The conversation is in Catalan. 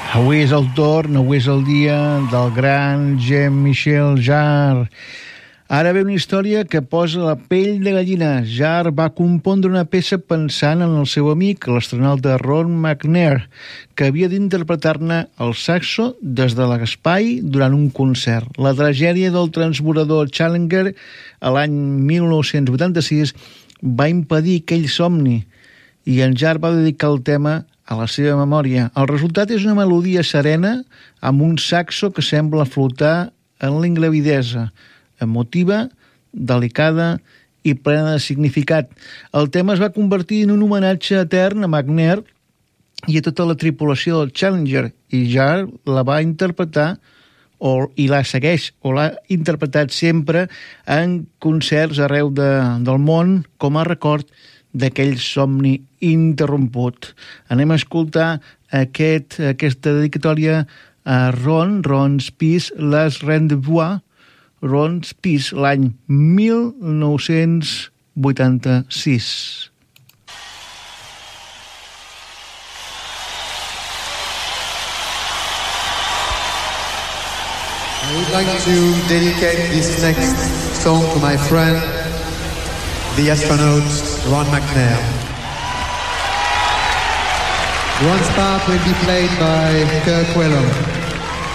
Avui és el torn, avui és el dia del gran Jean-Michel Jarre. Ara ve una història que posa la pell de gallina. Jarre va compondre una peça pensant en el seu amic, l'astronauta Ron McNair, que havia d'interpretar-ne el saxo des de l'espai durant un concert. La tragèdia del transbordador Challenger a l'any 1986 va impedir aquell somni i en Jarre va dedicar el tema a la seva memòria. El resultat és una melodia serena amb un saxo que sembla flotar en l'ingravidesa, emotiva, delicada i plena de significat. El tema es va convertir en un homenatge etern a McNair i a tota la tripulació del Challenger, i Jarre la va interpretar i la segueix, o l'ha interpretat sempre en concerts arreu del món com a record d'aquell somni interromput. Anem a escoltar aquesta dedicatòria a Ron's Peace, Les Rendezvous, Ron's Peace, l'any 1986. I would like to dedicate this next song to my friend, the astronaut Ron McNair. Ron's part will be played by Kirk Whelan.